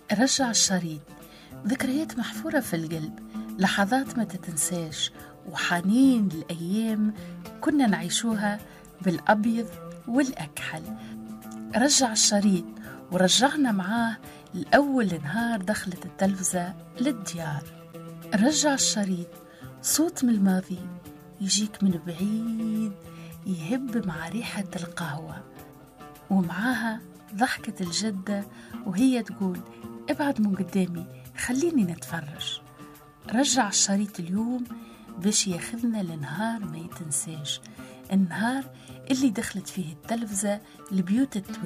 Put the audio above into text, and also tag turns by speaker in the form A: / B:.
A: رجع الشريط. ذكريات محفورة في القلب، لحظات ما تتنساش، وحنين الأيام كنا نعيشوها بالأبيض والأكحل. رجع الشريط ورجعنا معاه الأول نهار دخلت التلفزة للديار. رجع الشريط، صوت من الماضي يجيك من بعيد يهب مع ريحة القهوة، ومعاها ضحكة الجدة وهي تقول ابعد من قدامي خليني نتفرج. رجع الشريط اليوم باش ياخذنا لنهار ما يتنساش، النهار اللي دخلت فيه التلفزة لبيوت